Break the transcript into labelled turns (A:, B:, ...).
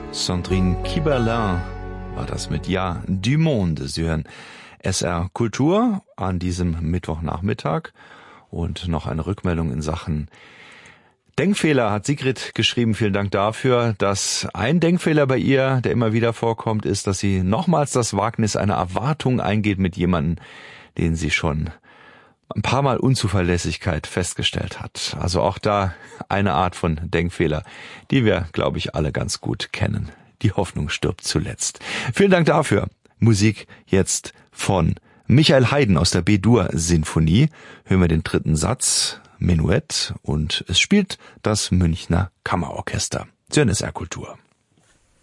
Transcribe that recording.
A: Sandrine Kiberlin war das mit Ja, du Monde. Sie hören SR Kultur an diesem Mittwochnachmittag. Und noch eine Rückmeldung in Sachen Denkfehler hat Sigrid geschrieben. Vielen Dank dafür, dass ein Denkfehler bei ihr, der immer wieder vorkommt, ist, dass sie nochmals das Wagnis einer Erwartung eingeht mit jemandem, den sie schon ein paar Mal Unzuverlässigkeit festgestellt hat. Also auch da eine Art von Denkfehler, die wir, glaube ich, alle ganz gut kennen. Die Hoffnung stirbt zuletzt. Vielen Dank dafür. Musik jetzt von Michael Haydn aus der B-Dur-Sinfonie. Hören wir den dritten Satz, Menuett, und es spielt das Münchner Kammerorchester. SR Kultur.